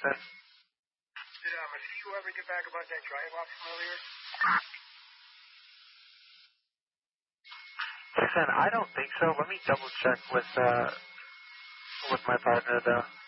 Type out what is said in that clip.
Houston. Did you ever get back about that drive off from earlier? Listen, I don't think so. Let me double check with my partner though.